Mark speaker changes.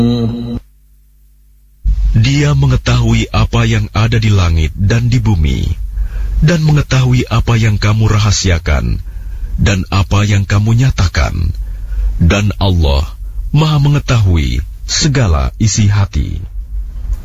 Speaker 1: Dia mengetahui apa yang ada di langit dan di bumi, dan mengetahui apa yang kamu rahasiakan dan apa yang kamu nyatakan. Dan Allah Maha mengetahui segala isi hati.